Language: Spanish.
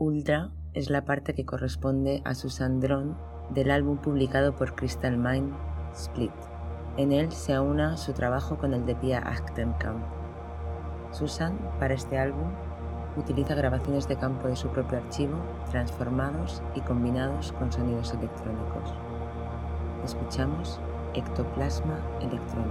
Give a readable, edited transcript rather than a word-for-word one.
Ultra es la parte que corresponde a Susan Dron del álbum publicado por Crystal Mind, Split. En él se aúna su trabajo con el de Pia Achterkamp. Susan, para este álbum, utiliza grabaciones de campo de su propio archivo, transformados y combinados con sonidos electrónicos. Escuchamos Ectoplasma electrónico.